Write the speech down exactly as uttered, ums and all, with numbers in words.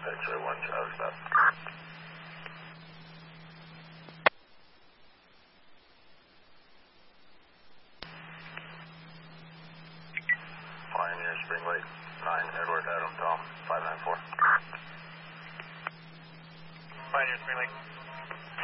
X-ray one, Charlie, stop. Pioneer Spring Lake, nine, Edward Adam Tom, five nine four. Pioneer Spring Lake.